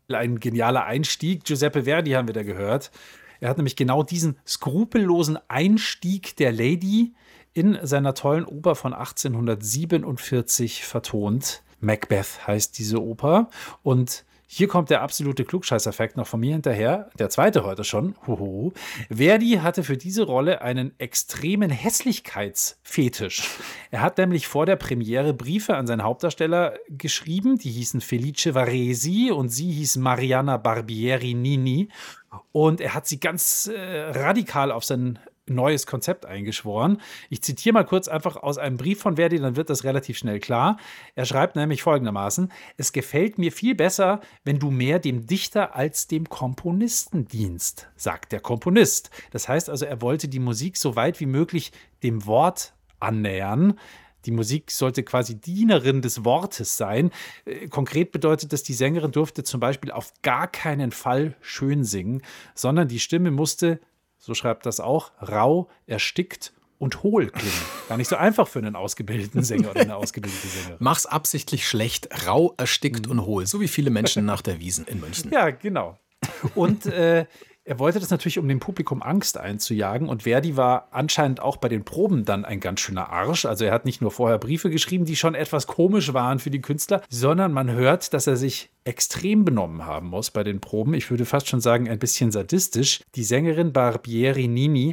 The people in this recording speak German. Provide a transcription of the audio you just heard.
Ein genialer Einstieg. Giuseppe Verdi haben wir da gehört. Er hat nämlich genau diesen skrupellosen Einstieg der Lady in seiner tollen Oper von 1847 vertont. Macbeth heißt diese Oper. Und hier kommt der absolute Klugscheißer-Fact noch von mir hinterher. Der zweite heute schon. Hoho. Verdi hatte für diese Rolle einen extremen Hässlichkeitsfetisch. Er hat nämlich vor der Premiere Briefe an seinen Hauptdarsteller geschrieben. Die hießen Felice Varesi und sie hieß Mariana Barbieri Nini. Und er hat sie ganz radikal auf sein neues Konzept eingeschworen. Ich zitiere mal kurz einfach aus einem Brief von Verdi, dann wird das relativ schnell klar. Er schreibt nämlich folgendermaßen: Es gefällt mir viel besser, wenn du mehr dem Dichter als dem Komponisten dienst, sagt der Komponist. Das heißt also, er wollte die Musik so weit wie möglich dem Wort annähern. Die Musik sollte quasi Dienerin des Wortes sein. Konkret bedeutet das, die Sängerin durfte zum Beispiel auf gar keinen Fall schön singen, sondern die Stimme musste, so schreibt das auch, rau, erstickt und hohl klingen. Gar nicht so einfach für einen ausgebildeten Sänger oder eine ausgebildete Sängerin. Mach's absichtlich schlecht, rau, erstickt und hohl. So wie viele Menschen nach der Wiesn in München. Ja, genau. Und er wollte das natürlich, um dem Publikum Angst einzujagen. Und Verdi war anscheinend auch bei den Proben dann ein ganz schöner Arsch. Also er hat nicht nur vorher Briefe geschrieben, die schon etwas komisch waren für die Künstler, sondern man hört, dass er sich extrem benommen haben muss bei den Proben. Ich würde fast schon sagen, ein bisschen sadistisch. Die Sängerin Barbieri Nini